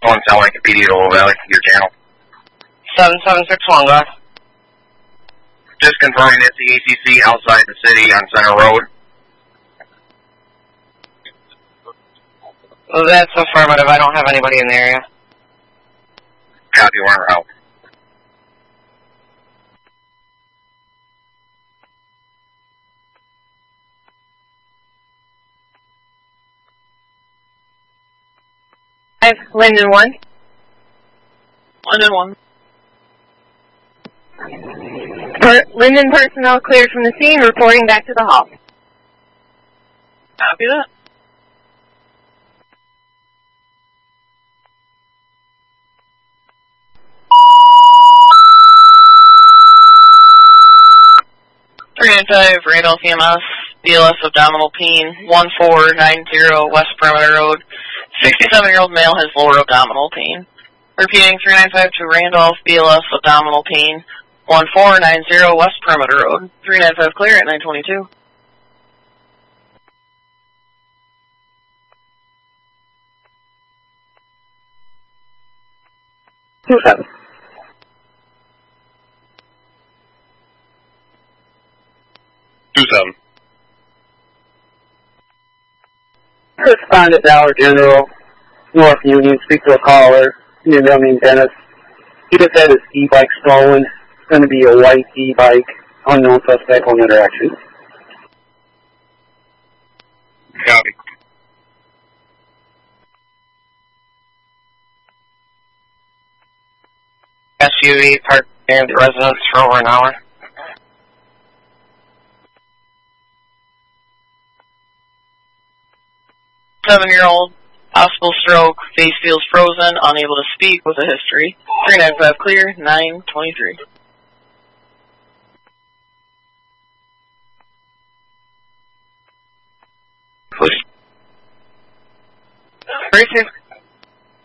Calling South Wikipedia to Old Valley, your channel. 7761, go ahead. Just confirming it's the ACC outside the city on Center Road. Well, that's affirmative. I don't have anybody in the area. Copy, Warner out. I have Linden 1. Linden 1. Linden personnel cleared from the scene, reporting back to the hall. Copy that. Randolph EMS, BLS abdominal pain, 1490 West Perimeter Road. 67-year-old male has lower abdominal pain. Repeating 395 to Randolph, BLS abdominal pain, 1490 West Perimeter Road. 395 clear at 922. Two seven. Respond to Dollar General, North Union, speak to a caller, named Dennis. He just had his e-bike stolen. It's going to be a white e-bike, unknown suspect on the direction. Copy. SUV parked near the residence for over an hour. Seven-year-old, possible stroke, face feels frozen, unable to speak with a history. 395 clear, 923. Please. 36